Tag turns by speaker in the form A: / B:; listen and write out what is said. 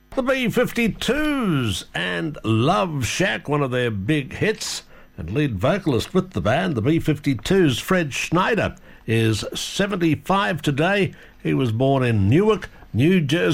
A: The B-52s and Love Shack, one of their big hits. And lead vocalist with the band, the B-52s, Fred Schneider, is 75 today. He was born in Newark, New Jersey.